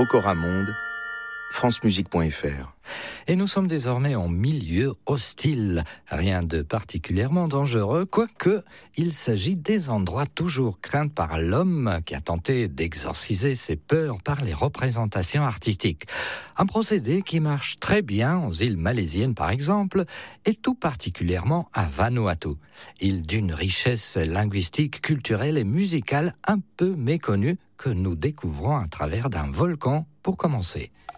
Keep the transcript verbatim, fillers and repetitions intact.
Pocora Monde, francemusique point f r. Et nous sommes désormais en milieu hostile. Rien de particulièrement dangereux, quoique il s'agit des endroits toujours craints par l'homme qui a tenté d'exorciser ses peurs par les représentations artistiques. Un procédé qui marche très bien aux îles malaisiennes par exemple, et tout particulièrement à Vanuatu. Île d'une richesse linguistique, culturelle et musicale un peu méconnue que nous découvrons à travers d'un volcan pour commencer.